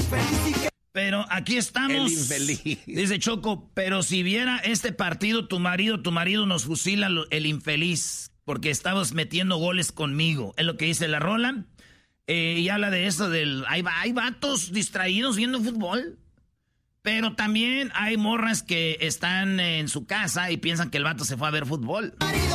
Pero aquí estamos. El infeliz. Dice Choco, pero si viera este partido, tu marido nos fusila el infeliz, porque estabas metiendo goles conmigo. Es lo que dice la rola. Y habla de eso, hay vatos distraídos viendo fútbol. Pero también hay morras que están en su casa y piensan que el vato se fue a ver fútbol.